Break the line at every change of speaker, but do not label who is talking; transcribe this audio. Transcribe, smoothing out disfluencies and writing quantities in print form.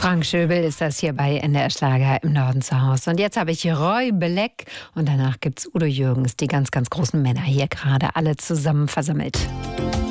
Frank Schöbel ist das hier bei NDR Schlager im Norden zu Hause. Und jetzt habe ich hier Roy Black und danach gibt's Udo Jürgens, die ganz, ganz großen Männer hier gerade alle zusammen versammelt.